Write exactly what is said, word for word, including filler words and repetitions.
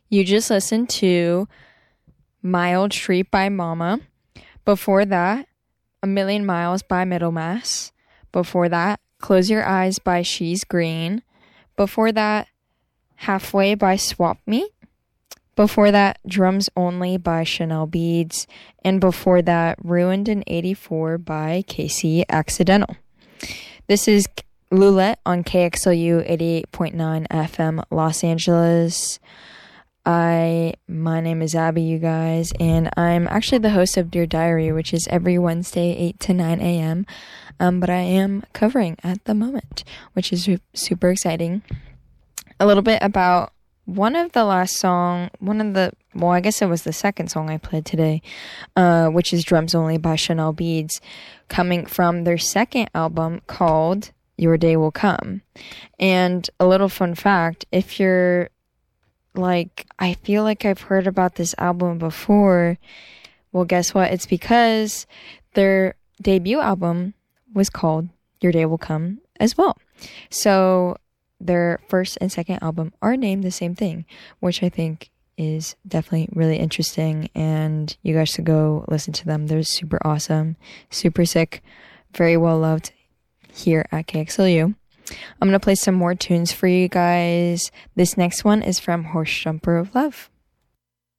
You just listened to My Old Street by Mama. Before that, A Million Miles by Middlemass. Before that, Close Your Eyes by She's Green. Before that, Halfway by Swap Meet. Before that, Drums Only by Chanel Beads. And before that, Ruined in eighty-four by Casey Accidental. This is Lulette on K X L U eighty-eight point nine F M Los Angeles. I, my name is Abby, you guys, and I'm actually the host of Dear Diary, which is every Wednesday, eight to nine a.m., um, but I am covering at the moment, which is super exciting. A little bit about one of the last song, one of the, well, I guess it was the second song I played today, uh, which is Drums Only by Chanel Beads, coming from their second album called Your Day Will Come. And a little fun fact, if you're like, I feel like I've heard about this album before, well, guess what? It's because their debut album was called Your Day Will Come as well. So their first and second album are named the same thing, which I think is definitely really interesting, and you guys should go listen to them. They're super awesome, super sick, very well loved here at K X L U. I'm going to play some more tunes for you guys. This next one is from Horse Jumper of Love.